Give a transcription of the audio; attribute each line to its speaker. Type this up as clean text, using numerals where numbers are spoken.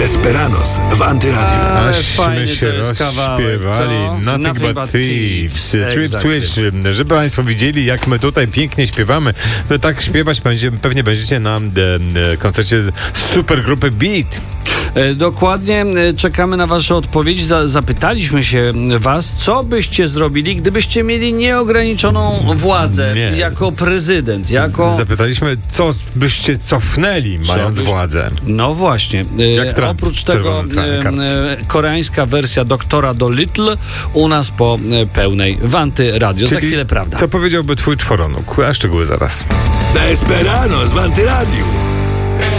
Speaker 1: Desperados w Antyradiu.
Speaker 2: Aśmy się rozśpiewali. Nothing but thieves. Trip Switch. Żeby Państwo widzieli, jak my tutaj pięknie śpiewamy. No tak śpiewać pewnie będziecie na koncercie supergrupy Beat.
Speaker 3: Dokładnie, czekamy na wasze odpowiedzi. Zapytaliśmy się was, co byście zrobili, gdybyście mieli nieograniczoną władzę jako prezydent,
Speaker 2: Zapytaliśmy, co byście cofnęli, mając władzę.
Speaker 3: No właśnie.
Speaker 2: Jak Trump.
Speaker 3: Oprócz tego koreańska wersja doktora Dolittle u nas po pełnej w Antyradiu. Za chwilę prawda.
Speaker 2: Co powiedziałby twój czworonóg? A szczegóły zaraz.
Speaker 1: Desperados w Antyradiu.